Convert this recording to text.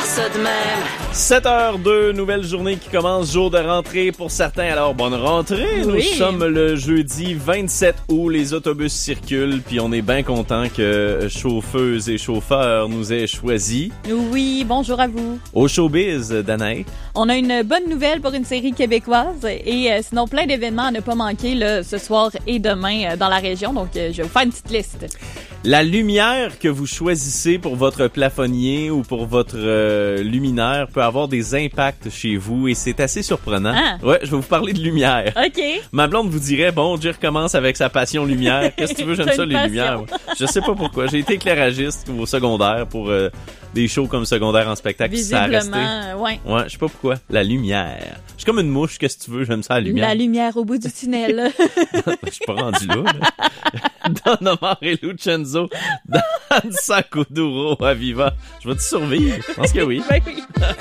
ça de même. 7h02, nouvelle journée qui commence, jour de rentrée pour certains. Alors, bonne rentrée! Oui. Nous sommes le jeudi 27 août, les autobus circulent, puis on est bien content que chauffeuses et chauffeurs nous aient choisis. Oui, bonjour à vous. Au showbiz, Danae. On a une bonne nouvelle pour une série québécoise et sinon plein d'événements à ne pas manquer là, ce soir et demain dans la région. Donc, je vais vous faire une petite liste. La lumière que vous choisissez pour votre plafonnier ou pour votre luminaire peut avoir des impacts chez vous et c'est assez surprenant. Ah. Ouais, je vais vous parler de lumière. OK. Ma blonde vous dirait, bon, Jay recommence avec sa passion lumière. Qu'est-ce que tu veux, j'aime T'as ça une les passion. lumières. Moi. Je sais pas pourquoi. J'ai été éclairagiste au secondaire pour des shows comme secondaire en spectacle. Ça a resté. Visiblement, ouais. Ouais, je sais pas pourquoi. La lumière. Je suis comme une mouche, qu'est-ce que tu veux, j'aime ça la lumière. La lumière au bout du tunnel. Je suis pas rendu là. Don Omar et Lucenzo dans Sacco Duro à Viva. Je vais te survivre. Je pense que oui. Ben oui.